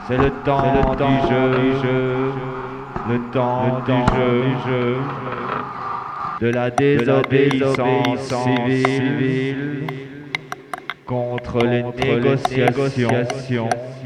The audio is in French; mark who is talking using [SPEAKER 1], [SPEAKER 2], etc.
[SPEAKER 1] C'est le temps du jeu, le temps du jeu, de la désobéissance civile contre les négociations